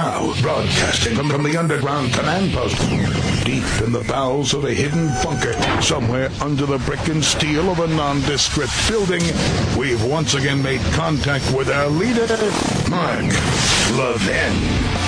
Now, broadcasting from the underground command post, deep in the bowels of a hidden bunker, somewhere under the brick and steel of a nondescript building, we've once again made contact with our leader, Mark Levin.